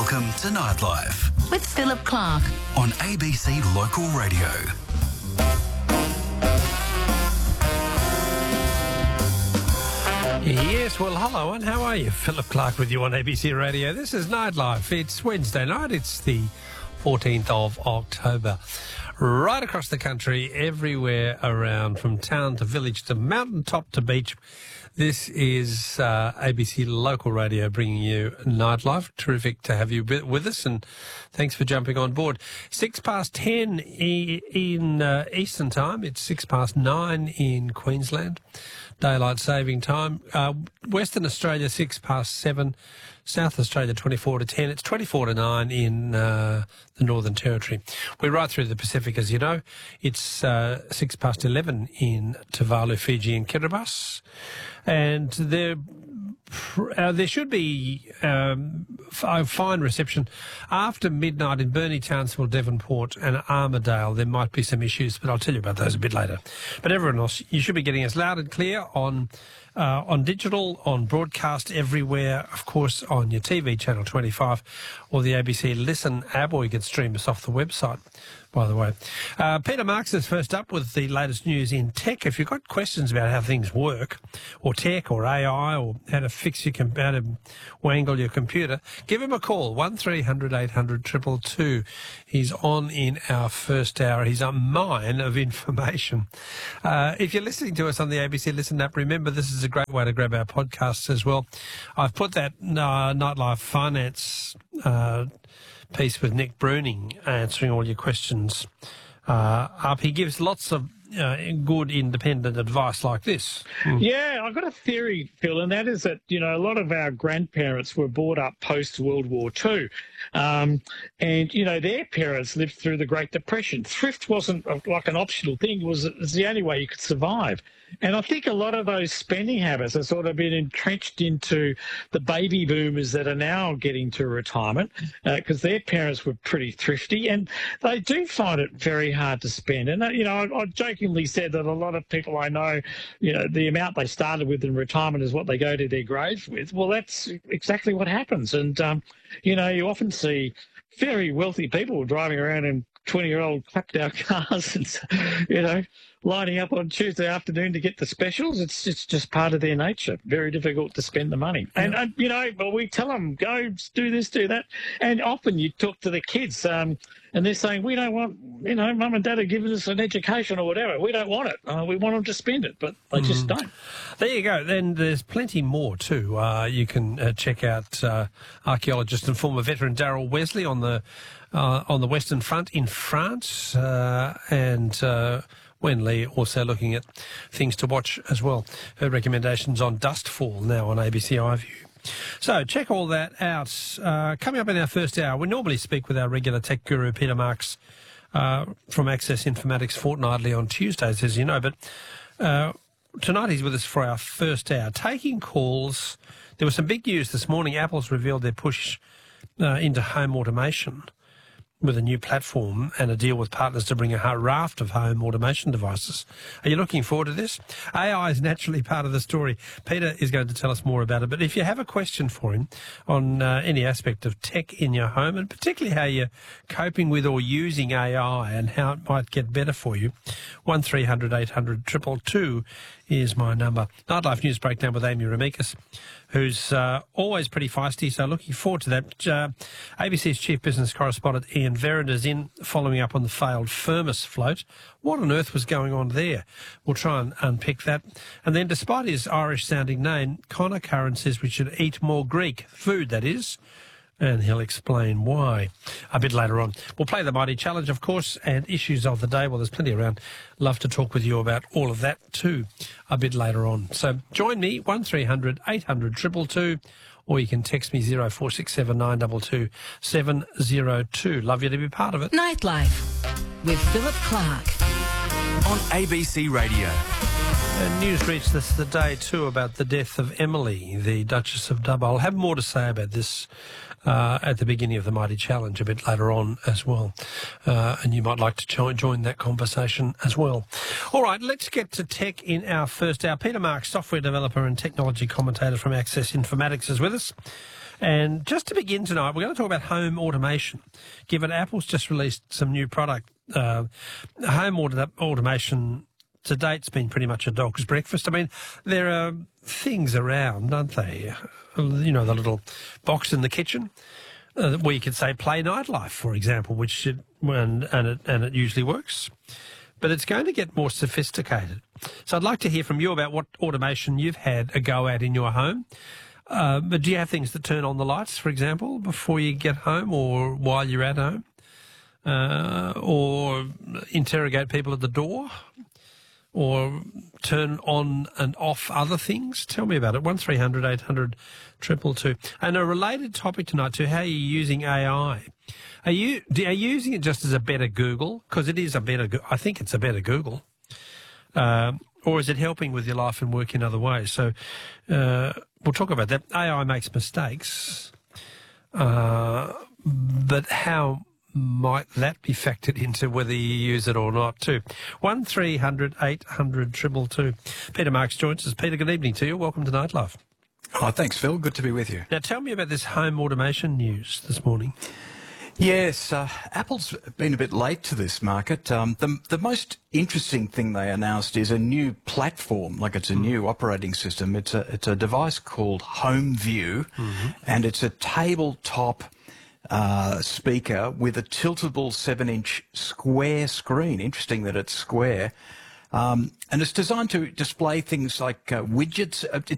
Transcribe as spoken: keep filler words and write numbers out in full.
Welcome to Nightlife with Philip Clark on A B C Local Radio. Yes, well, hello, and how are you? Philip Clark with you on A B C Radio. This is Nightlife. It's Wednesday night. It's the fourteenth of October. Right across the country, everywhere around, from town to village to mountaintop to beach. This is uh, A B C Local Radio bringing you Nightlife. Terrific to have you with us, and thanks for jumping on board. Six past ten e- in uh, Eastern Time. It's six past nine in Queensland. Daylight saving time. Uh, Western Australia, six past seven. South Australia, twenty-four to ten. It's twenty-four to nine in uh, the Northern Territory. We're right through the Pacific, as you know. It's uh, six past eleven in Tuvalu, Fiji and Kiribati. And there, uh, there should be um, a fine reception. After midnight in Burnie, Townsville, Devonport and Armidale, there might be some issues, but I'll tell you about those a bit later. But everyone else, you should be getting us loud and clear on uh, on digital, on broadcast everywhere, of course, on your T V channel twenty-five or the A B C Listen app, or you can stream us off the website, by the way. Uh, Peter Marks is first up with the latest news in tech. If you've got questions about how things work, or tech, or A I, or how to fix your, com- how to wangle your computer, give him a call, one three hundred eight hundred two two two. He's on in our first hour. He's a mine of information. Uh, if you're listening to us on the A B C Listen app, remember this is a great way to grab our podcasts as well. I've put that uh, Nightlife Finance uh, piece with Nick Bruning answering all your questions uh, up. He gives lots of uh, good independent advice like this. Mm. Yeah, I've got a theory, Phil, and that is that, you know, a lot of our grandparents were brought up post-World War Two. Um, and, you know, their parents lived through the Great Depression. Thrift wasn't a, like an optional thing. It was, it was the only way you could survive. And I think a lot of those spending habits have sort of been entrenched into the baby boomers that are now getting to retirement because uh, their parents were pretty thrifty and they do find it very hard to spend. And, uh, you know, I, I jokingly said that a lot of people I know, you know, the amount they started with in retirement is what they go to their graves with. Well, that's exactly what happens. And, um, you know, you often see very wealthy people driving around in twenty-year-old clapped-out cars and, you know, lining up on Tuesday afternoon to get the specials. It's it's just part of their nature. Very difficult to spend the money. And, and you know, well, we tell them, go do this, do that. And often you talk to the kids um, and they're saying, we don't want, you know, mum and dad are giving us an education or whatever. We don't want it. Uh, we want them to spend it, but they mm. just don't. There you go. Then there's plenty more too. Uh, you can uh, check out uh, archaeologist and former veteran Daryl Wesley on the uh, on the Western Front in France uh, and uh, Wen Lee also looking at things to watch as well. Her recommendations on Dustfall now on A B C iView. So check all that out. Uh, coming up in our first hour, we normally speak with our regular tech guru, Peter Marks, uh, from Access Informatics fortnightly on Tuesdays, as you know. But uh, tonight he's with us for our first hour. Taking calls. There was some big news this morning. Apple's revealed their push uh, into home automation with a new platform and a deal with partners to bring a raft of home automation devices. Are you looking forward to this? A I is naturally part of the story. Peter is going to tell us more about it. But if you have a question for him on uh, any aspect of tech in your home, and particularly how you're coping with or using A I and how it might get better for you, one three hundred eight hundred two two two is my number. Nightlife News Breakdown with Amy Ramikis, who's uh, always pretty feisty, so looking forward to that. Uh, A B C's chief business correspondent Ian Verrett is in, following up on the failed Firmus float. What on earth was going on there? We'll try and unpick that. And then, despite his Irish-sounding name, Connor Curran says we should eat more Greek food, that is, and he'll explain why a bit later on. We'll play the Mighty Challenge, of course, and issues of the day. Well, there's plenty around. Love to talk with you about all of that too a bit later on. So join me, one three hundred eight hundred two two two, or you can text me zero four six seven nine two two seven zero two. Love you to be part of it. Nightlife with Philip Clark on A B C Radio. And news reached us today too about the death of Emily, the Duchess of Dubbo. I'll have more to say about this uh, at the beginning of the Mighty Challenge a bit later on as well. Uh, and you might like to join, join that conversation as well. All right, let's get to tech in our first hour. Peter Marks, software developer and technology commentator from Access Informatics, is with us. And just to begin tonight, we're going to talk about home automation, given Apple's just released some new product. Uh, home auto- automation to date's been pretty much a dog's breakfast. I mean, there are things around, aren't they? You know, the little box in the kitchen uh, where you could say play nightlife, for example, which should, and, and, it, and it usually works. But it's going to get more sophisticated. So I'd like to hear from you about what automation you've had a go at in your home. Uh, but do you have things that turn on the lights, for example, before you get home or while you're at home? Uh, or interrogate people at the door? Or turn on and off other things? Tell me about it. one three hundred eight hundred two two two. And a related topic tonight to how you're using A I. Are you, are you using it just as a better Google? Because it is a better, I think it's a better Google. Um, or is it helping with your life and work in other ways? So uh, we'll talk about that. A I makes mistakes, uh, but how might that be factored into whether you use it or not too? one three hundred eight hundred two two two. Peter Marks joins us. Peter, good evening to you. Welcome to Nightlife. Oh, thanks, Phil. Good to be with you. Now, tell me about this home automation news this morning. Yes, uh, Apple's been a bit late to this market. Um, the, the most interesting thing they announced is a new platform, like it's a new operating system. It's a, it's a device called HomeView, mm-hmm. and it's a tabletop uh, speaker with a tiltable seven-inch square screen. Interesting that it's square. Um, and it's designed to display things like uh, widgets. It's